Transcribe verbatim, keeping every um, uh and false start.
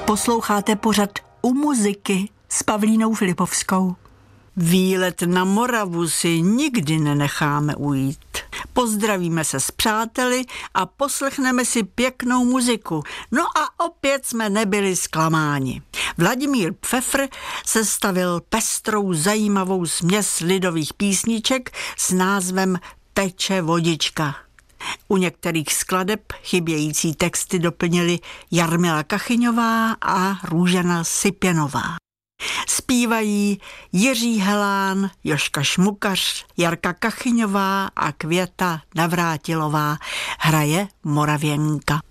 Posloucháte pořad U muziky s Pavlínou Filipovskou. Výlet na Moravu si nikdy nenecháme ujít. Pozdravíme se s přáteli a poslechneme si pěknou muziku. No a opět jsme nebyli zklamáni. Vladimír Pfeffer sestavil pestrou zajímavou směs lidových písniček s názvem Teče vodička. U některých skladeb chybějící texty doplnili Jarmila Kachyňová a Růžena Sipěnová. Zpívají Jiří Helán, Jožka Šmukař, Jarka Kachyňová a Květa Navrátilová. Hraje Moravěnka.